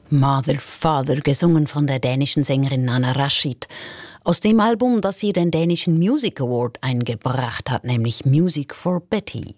Mother, Father, gesungen von der dänischen Sängerin Nana Rashid. Aus dem Album, das sie den dänischen Music Award eingebracht hat, nämlich Music for Betty.